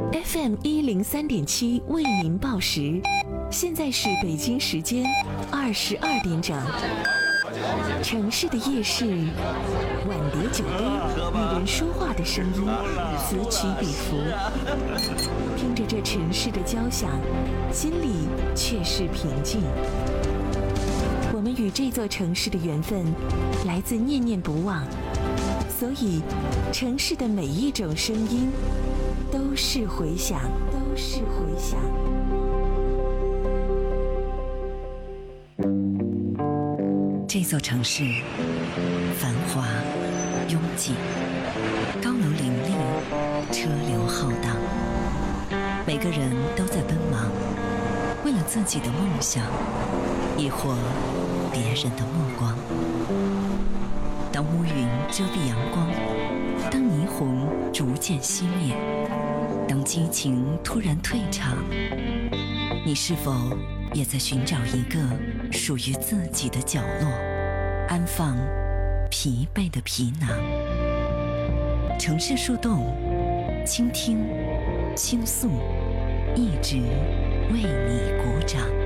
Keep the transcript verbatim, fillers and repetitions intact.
F M 一零三点七为您报时，现在是北京时间二十二点整。城市的夜市，晚蝶酒杯，与人说话的声音，此起彼伏。听着这城市的交响，心里却是平静。我们与这座城市的缘分来自念念不忘，所以城市的每一种声音都是回响，都是回响。 这座城市繁华拥挤，高楼林立，车流浩荡，每个人都在奔忙，为了自己的梦想，亦或别人的目光。当乌云遮蔽阳光，当霓虹逐渐熄灭，当激情突然退场，你是否也在寻找一个属于自己的角落，安放疲惫的皮囊？城市树洞，倾听，倾诉，一直为你鼓掌。